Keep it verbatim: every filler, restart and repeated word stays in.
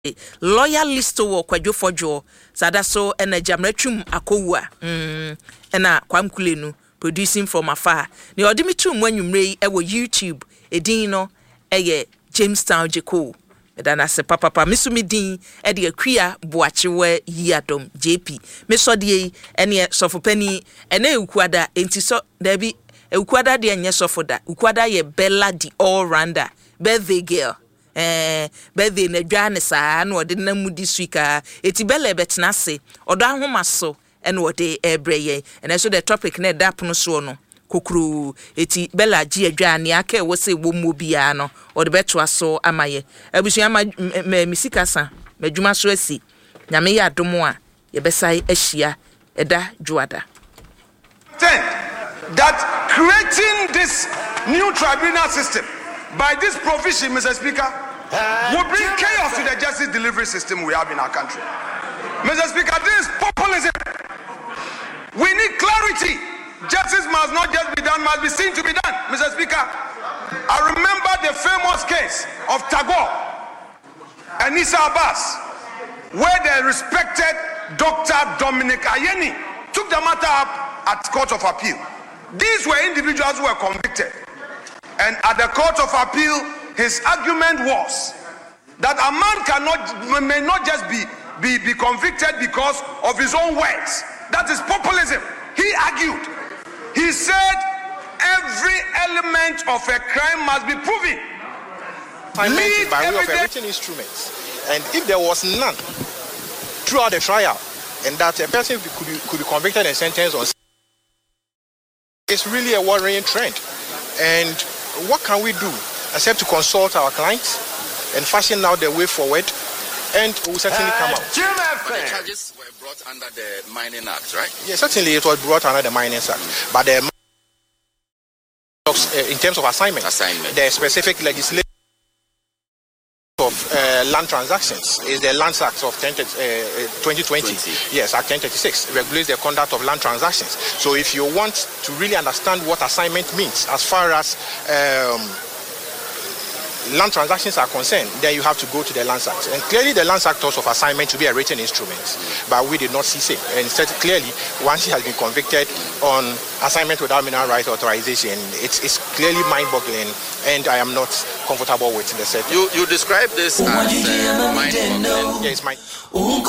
lawyer list wo kwadwo fodwo sada so ena jamratwum akowua mm ena kwamkulenu producing from afar ne odimitu mwanwumrei e wo YouTube edin no eye Jamestown Jeko medana se papa papa misumi din e de akua boachewe yiadom J P mesodie ene sofopani ena ekuada enti so da bi ekuada de enye sofoda ekuada ye Bella the all rounder birthday girl eh birthday na dwane saa na ode na mudi swika eti Bella betena se odo ahoma so ene ode ebreye ene so the topic na da pono so no kokuru eti Bella ji adwane aka wo se wo mobia no ode beto aso amaye abusu ama misika sa madwuma so asi nyame ya adomo a ye besai ahia eda juada that creating this new tribunal system by this provision, Mister Speaker, will bring chaos to the justice delivery system we have in our country. Mister Speaker, this is populism. We need clarity. Justice must not just be done, must be seen to be done. Mister Speaker, I remember the famous case of Tagore and Issa Abbas, where the respected Doctor Dominic Ayeni took the matter up at Court of Appeal. These were individuals who were convicted. And at the Court of Appeal, his argument was that a man cannot, may not just be, be, be convicted because of his own words. That is populism. He argued. He said every element of a crime must be proven. By way of a written instrument. And if there was none throughout the trial, and that a person could be, could be convicted and sentenced on, it's really a worrying trend. And what can we do except to consult our clients and fashion out the way forward, and we will certainly come out. But the charges were brought under the Mining Act, right? Yes, certainly it was brought under the Mining Act. Mm. But the, uh, in terms of assignment, assignment, the specific legislation of uh, land transactions is the Land Act of twenty twenty. Yes, Act ten thirty-six regulates the conduct of land transactions. So if you want to really understand what assignment means as far as um, land transactions are concerned, then you have to go to the Land Act. And clearly the Land Act also of assignment to be a written instrument, mm. but we did not see it. And instead, clearly, once he has been convicted on assignment without mineral rights authorization, it's, it's clearly mind-boggling, and I am not comfortable with the setting. You, you describe this as uh, mind-boggling. Yes, mind